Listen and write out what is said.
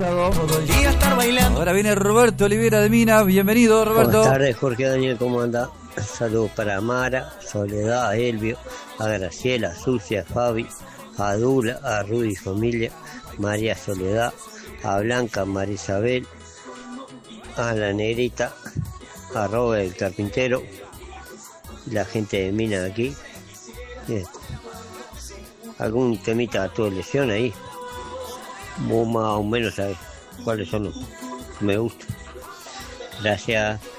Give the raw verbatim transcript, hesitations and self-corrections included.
Podría estar bailando. Ahora viene Roberto Olivera de Minas. Bienvenido, Roberto. Buenas tardes, Jorge Daniel, ¿cómo anda? Saludos para Mara, Soledad, a Elvio, a Graciela, a Sucia, a Fabi, a Dula, a Rudy familia, María Soledad, a Blanca, a María Isabel, a la Negrita, a Robert el carpintero, la gente de Minas aquí. Este, algún temita a tu elección ahí. Vos más o menos sabés cuáles son los que me gustan. Gracias.